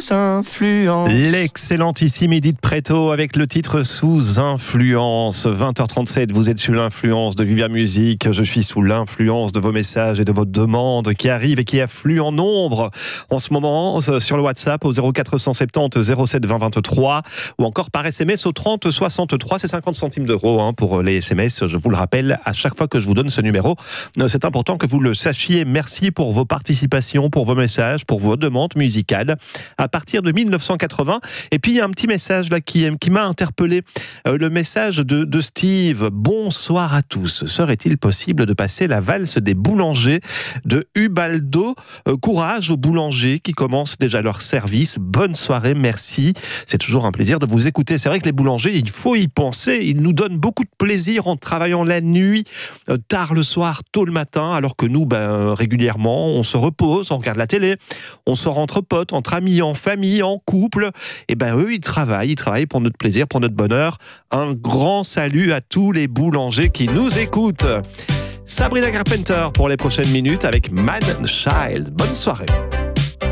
influence. L'excellentissime Edith Preto avec le titre Sous influence. 20h37, vous êtes sous l'influence de Viva Musique. Je suis sous l'influence de vos messages et de vos demandes qui arrivent et qui affluent en nombre en ce moment sur le WhatsApp au 0470 07 20 23 ou encore par SMS au 30 63. C'est 50 centimes d'euros pour les SMS. Je vous le rappelle à chaque fois que je vous donne ce numéro. C'est important que vous le sachiez. Merci pour vos participations, pour vos messages, pour vos demandes musicales. À partir de 1980. Et puis il y a un petit message là qui m'a interpellé. Le message de Steve. Bonsoir à tous. Serait-il possible de passer la valse des boulangers de Ubaldo? Courage aux boulangers qui commencent déjà leur service. Bonne soirée, merci. C'est toujours un plaisir de vous écouter. C'est vrai que les boulangers, il faut y penser. Ils nous donnent beaucoup de plaisir en travaillant la nuit, tard le soir, tôt le matin, alors que nous, régulièrement, on se repose, on regarde la télé, on sort entre potes, entre amis, en famille, en couple. Et eux, ils travaillent pour notre plaisir, pour notre bonheur. Un grand salut à tous les boulangers qui nous écoutent. Sabrina Carpenter pour les prochaines minutes avec Man Child. Bonne soirée.